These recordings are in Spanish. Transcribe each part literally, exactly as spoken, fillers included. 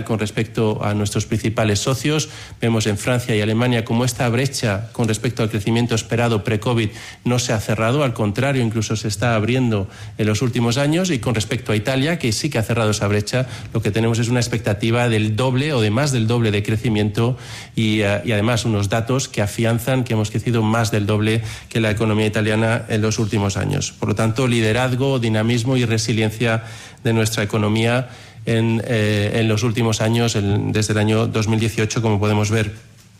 con respecto a nuestros principales socios. Vemos en Francia y Alemania cómo esta brecha con respecto al crecimiento esperado pre-COVID no se ha cerrado, al contrario, incluso se está abriendo en los últimos años. Y con respecto a Italia, que sí que ha cerrado esa brecha, lo que tenemos es una expectativa del doble o de más del doble de crecimiento y, uh, y además unos datos que afianzan que hemos crecido más del doble que la economía italiana en los últimos años. Por lo tanto, liderazgo, dinamismo y resiliencia de nuestra economía en, eh, en los últimos años, en, desde el año dos mil dieciocho, como podemos ver.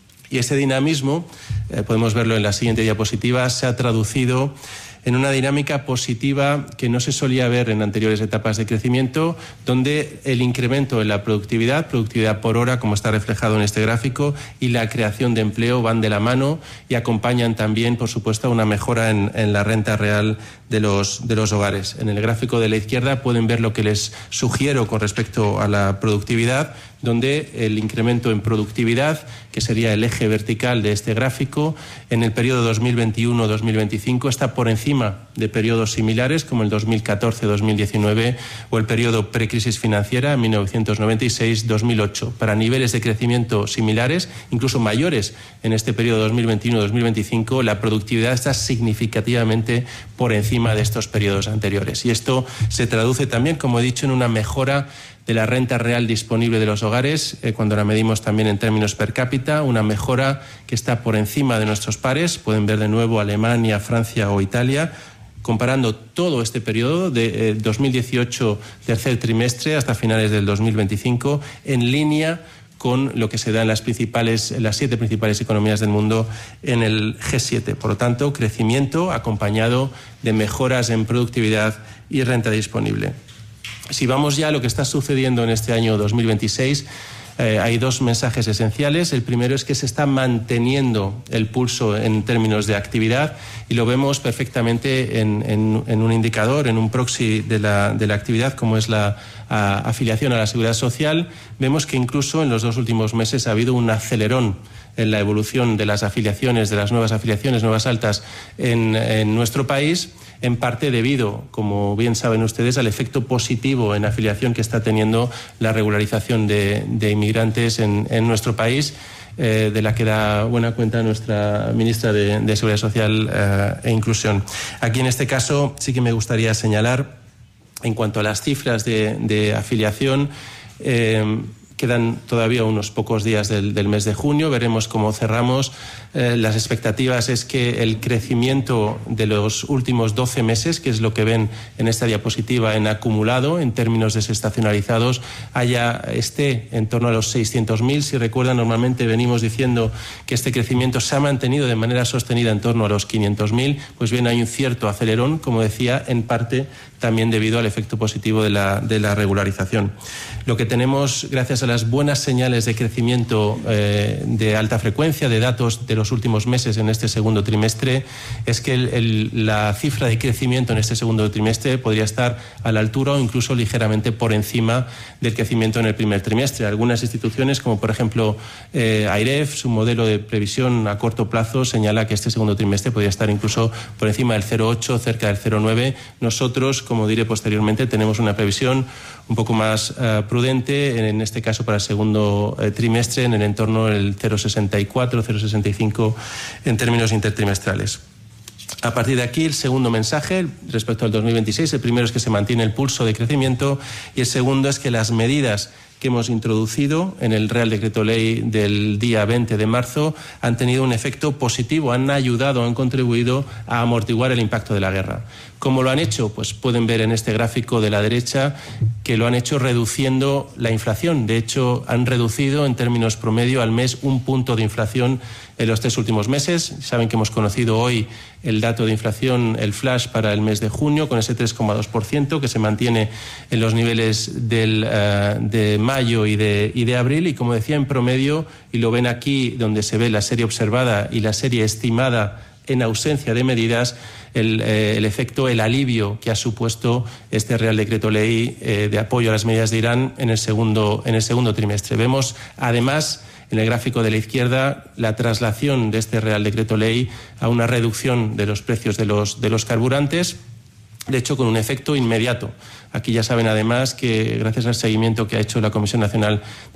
Y ese dinamismo, eh, podemos verlo en la siguiente diapositiva, se ha traducido en una dinámica positiva que no se solía ver en anteriores etapas de crecimiento, donde el incremento en la productividad, productividad por hora, como está reflejado en este gráfico, y la creación de empleo van de la mano y acompañan también, por supuesto, una mejora en, en la renta real de los, de los hogares. En el gráfico de la izquierda pueden ver lo que les sugiero con respecto a la productividad, donde el incremento en productividad, que sería el eje vertical de este gráfico, en el periodo dos mil veintiuno a dos mil veinticinco está por encima de periodos similares como el dos mil catorce a dos mil diecinueve o el periodo precrisis financiera mil novecientos noventa y seis a dos mil ocho, para niveles de crecimiento similares, incluso mayores en este periodo dos mil veintiuno a dos mil veinticinco. La productividad está significativamente por encima de estos periodos anteriores. Y esto se traduce también, como he dicho, en una mejora de la renta real disponible de los hogares, eh, cuando la medimos también en términos per cápita, una mejora que está por encima de nuestros pares. Pueden ver de nuevo Alemania, Francia o Italia, comparando todo este periodo de eh, dos mil dieciocho, tercer trimestre, hasta finales del dos mil veinticinco, en línea con lo que se da en las principales, en las siete principales economías del mundo en el G siete. Por lo tanto, crecimiento acompañado de mejoras en productividad y renta disponible. Si vamos ya a lo que está sucediendo en este año dos mil veintiséis, eh, hay dos mensajes esenciales. El primero es que se está manteniendo el pulso en términos de actividad y lo vemos perfectamente en, en, en un indicador, en un proxy de la, de la actividad, como es la a, afiliación a la Seguridad Social. Vemos que incluso en los dos últimos meses ha habido un acelerón en la evolución de las afiliaciones, de las nuevas afiliaciones, nuevas altas en, en nuestro país, en parte debido, como bien saben ustedes, al efecto positivo en afiliación que está teniendo la regularización de, de inmigrantes en, en nuestro país, eh, de la que da buena cuenta nuestra ministra de, de Seguridad Social eh, e Inclusión. Aquí, en este caso, sí que me gustaría señalar, en cuanto a las cifras de, de afiliación, eh, quedan todavía unos pocos días del, del mes de junio, veremos cómo cerramos. Eh, las expectativas es que el crecimiento de los últimos doce meses, que es lo que ven en esta diapositiva en acumulado, en términos desestacionalizados, haya, esté en torno a los seiscientos mil. Si recuerdan, normalmente venimos diciendo que este crecimiento se ha mantenido de manera sostenida en torno a los quinientos mil. Pues bien, hay un cierto acelerón, como decía, en parte también debido al efecto positivo de la, de la regularización. Lo que tenemos, gracias a las buenas señales de crecimiento eh, de alta frecuencia, de datos de los últimos meses en este segundo trimestre, es que el, el, la cifra de crecimiento en este segundo trimestre podría estar a la altura o incluso ligeramente por encima del crecimiento en el primer trimestre. Algunas instituciones, como por ejemplo eh, AIREF, su modelo de previsión a corto plazo, señala que este segundo trimestre podría estar incluso por encima del cero coma ocho, cerca del cero coma nueve. Nosotros, como diré posteriormente, tenemos una previsión un poco más uh, prudente, en, en este caso para el segundo eh, trimestre, en el entorno del cero coma sesenta y cuatro, cero coma sesenta y cinco en términos intertrimestrales. A partir de aquí, el segundo mensaje respecto al dos mil veintiséis, el primero es que se mantiene el pulso de crecimiento y el segundo es que las medidas que hemos introducido en el Real Decreto Ley del día veinte de marzo han tenido un efecto positivo, han ayudado, han contribuido a amortiguar el impacto de la guerra. ¿Cómo lo han hecho? Pues pueden ver en este gráfico de la derecha que lo han hecho reduciendo la inflación. De hecho, han reducido en términos promedio al mes un punto de inflación en los tres últimos meses. Saben que hemos conocido hoy el dato de inflación, el flash para el mes de junio, con ese tres coma dos por ciento que se mantiene en los niveles del, uh, de mayo y de, y de abril. Y como decía, en promedio, y lo ven aquí donde se ve la serie observada y la serie estimada en ausencia de medidas, el, eh, el efecto, el alivio que ha supuesto este Real Decreto Ley eh, de apoyo a las medidas de Irán en el segundo, en el segundo trimestre. Vemos, además, en el gráfico de la izquierda, la traslación de este Real Decreto Ley a una reducción de los precios de los, de los carburantes, de hecho, con un efecto inmediato. Aquí ya saben, además, que gracias al seguimiento que ha hecho la Comisión Nacional